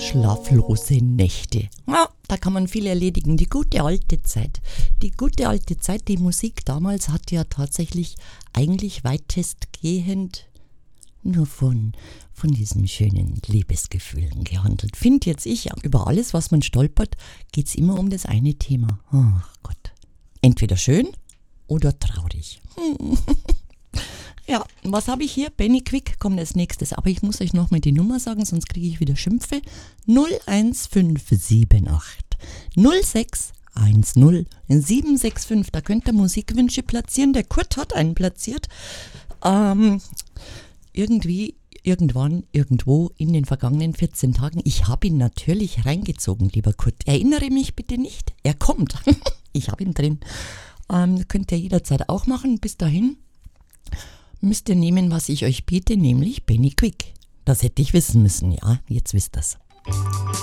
Schlaflose Nächte. Ja, da kann man viel erledigen. Die gute alte Zeit. Die gute alte Zeit, die Musik damals hat ja tatsächlich eigentlich weitestgehend nur von diesen schönen Liebesgefühlen gehandelt. Finde jetzt ich, über alles, was man stolpert, geht es immer um das eine Thema. Ach Gott. Entweder schön oder traurig. Ja, was habe ich hier? Benny Quick kommt als nächstes. Aber ich muss euch nochmal die Nummer sagen, sonst kriege ich wieder Schimpfe. 01578 0610 765. Da könnt ihr Musikwünsche platzieren. Der Kurt hat einen platziert. Irgendwann, irgendwo in den vergangenen 14 Tagen. Ich habe ihn natürlich reingezogen, lieber Kurt. Erinnere mich bitte nicht. Er kommt. Ich habe ihn drin. Könnt ihr jederzeit auch machen. Bis dahin müsst ihr nehmen, was ich euch biete, nämlich Benny Quick. Das hätte ich wissen müssen, ja. Jetzt wisst ihr's.